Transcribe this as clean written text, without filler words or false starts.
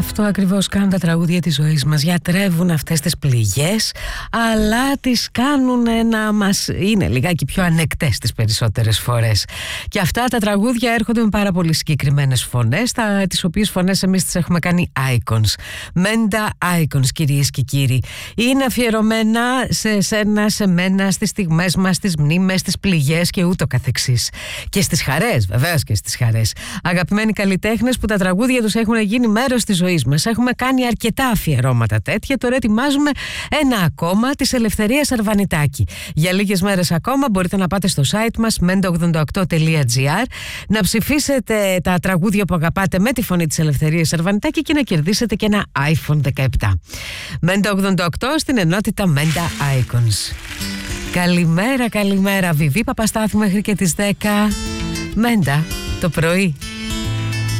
Αυτό ακριβώς κάνουν τα τραγούδια της ζωής μας. Γιατρεύουν αυτές τις πληγές, αλλά τις κάνουν να μας είναι λιγάκι πιο ανεκτές τις περισσότερες φορές. Και αυτά τα τραγούδια έρχονται με πάρα πολύ συγκεκριμένες φωνές, τις οποίες φωνές εμείς τις έχουμε κάνει icons. Μέντα icons, κυρίες και κύριοι. Είναι αφιερωμένα σε εσένα, σε μένα, στις στιγμές μας, στις μνήμες, στις πληγές και ούτω καθεξής. Και στις χαρές, βεβαίως και στις χαρές. Αγαπημένοι καλλιτέχνες που τα τραγούδια τους έχουν γίνει μέρος της ζωής μας. Έχουμε κάνει αρκετά αφιερώματα τέτοια. Τώρα ετοιμάζουμε ένα ακόμα της Ελευθερίας Αρβανιτάκη. Για λίγες μέρες ακόμα μπορείτε να πάτε στο site μας mendo88.gr, να ψηφίσετε τα τραγούδια που αγαπάτε με τη φωνή της Ελευθερίας Αρβανιτάκη και να κερδίσετε και ένα iPhone 17. Mendo88 στην ενότητα Menda Icons. Καλημέρα, καλημέρα. Βιβί Παπαστάθου μέχρι και τις 10. Μέντα το πρωί.